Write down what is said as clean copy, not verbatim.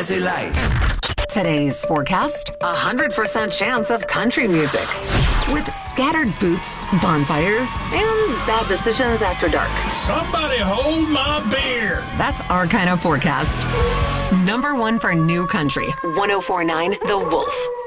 Jazzy Life. Today's forecast, 100% chance of country music. With scattered booths, bonfires, and bad decisions after dark. Somebody hold my beer. That's our kind of forecast. Number one for new country, 104.9 The Wolf.